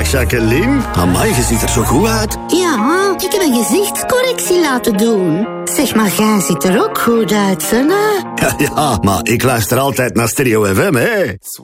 Dag Jacqueline. Amai, je ziet er zo goed uit. Ja, ik heb een gezichtscorrectie laten doen. Zeg maar, jij ziet er ook goed uit, hè? Ja, maar ik luister altijd naar Stereo FM, hè.